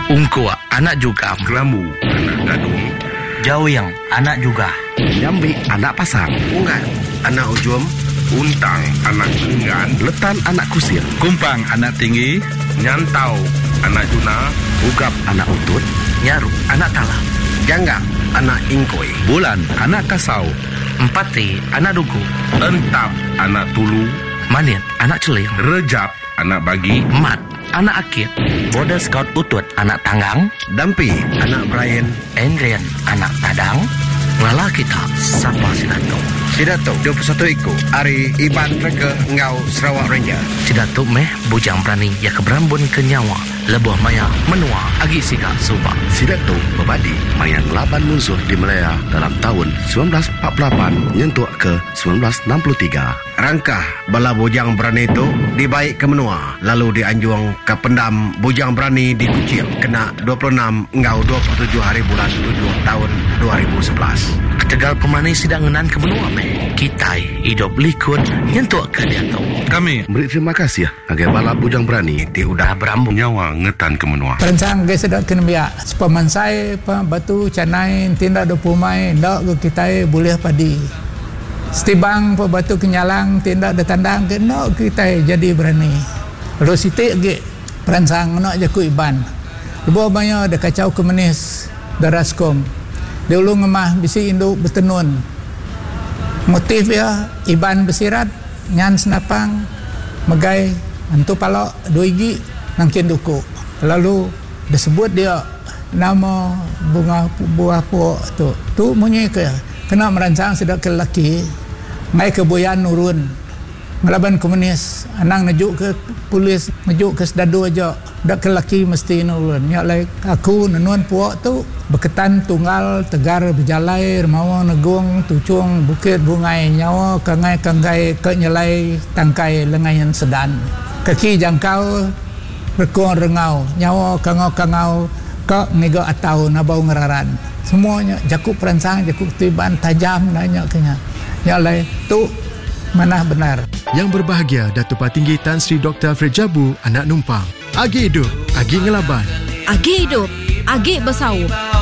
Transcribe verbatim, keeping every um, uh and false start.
Ungkua, anak juga. Kelambu, anak gadung. Jawiyang, anak juga. Jambi, anak pasang. Ungan, anak ujum. Untang, anak enggan. Letan, anak kusir. Kumpang, anak tinggi. Nyantau, anak juna. Ugap, anak utut. Nyaru, anak talam. Jangga, anak ingkoi. Bulan, anak kasau. Empati, anak dugu. Entap, anak tulu. Manit, anak celing. Rejap, anak bagi. Mat, anak akit. Border Scout utut, anak tanggang. Dampi, anak Brian. Endrian, anak tadang. Ngala kita, sapa Sidato. Sidato, dua puluh satu ikut. Ari Iban Rega Ngau Sarawak Ranger. Sidato meh bujang berani ya keberambun ke nyawa. Lebuh maya menua agi sika suba. Sidato berbadi mayan laban musuh di Malaya dalam tahun sembilan belas empat puluh lapan nyentuh ke sembilan belas enam puluh tiga. Rangkah bala bujang berani itu dibaik ke menua, lalu dianjuang ke pendam bujang berani di Kuching kena dua puluh enam ngau dua puluh tujuh hari bulan tujuh tahun dua ribu sebelas. Ketegal pemani sidang ngenan ke menua meh. Kitai hidup likun nyentuh ke dia tu. Kami beri terima kasih ya agar bala bujang berani Ti udah berambung nyawa ngetan ke menua. Perancang guys sedap kena biak. Sepemansai pa batu canai tindak do pumai ndak ke kita boleh padi. Setibang pa batu kenyalang tindak de tandang ke ndak kita jadi berani. Rositik ge perancang nak je ku Iban. Lebuh banyak de kacau kemenis daraskom. Dia ulu ngemah bisi induk bertenun. Motif ya Iban bersirat nyan senapang megai antu palok dua igi nangkin duku. Lalu disebut dia nama bunga buah puak tu. Tu munyi ke kena merancang sedap ke lelaki ngai ke boyan nurun melaban komunis anang nejuk ke polis nejuk ke sedadu aja dak ke lelaki mesti nurun nya lai aku nenuan puak tu berketan tunggal tegar berjalai remawa negung tucung bukit bungai nyawa kangai kanggai ke nyelai tangkai lengayan sedan kaki jangkau rekong rengau nyawa kangau-kangau ke ngigo atau nabau ngeraran semuanya jakup perancang jakup tiban tajam nanya kenya nya lai tu manah benar. Yang berbahagia Datuk Patinggi Tan Sri Doktor Fred Jabu anak numpang. Agi hidup, agi ngelaban. Agi hidup, agi bersawur.